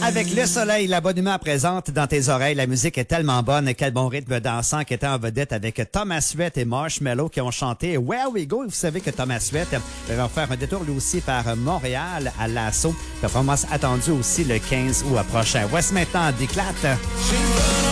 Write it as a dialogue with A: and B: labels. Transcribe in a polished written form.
A: Avec le soleil, la bonne humeur présente dans tes oreilles. La musique est tellement bonne. Quel bon rythme dansant qui était en vedette avec Thomas Sweat et Marshmello qui ont chanté Where We Go. Vous savez que Thomas Sweat va faire un détour lui aussi par Montréal à l'Assaut. Performance attendue aussi le 15 août prochain. Voici maintenant Déclate.